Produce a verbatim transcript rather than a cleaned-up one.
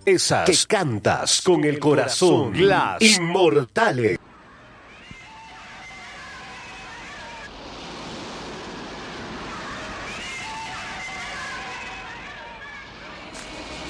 Esas que cantas con el corazón, las inmortales.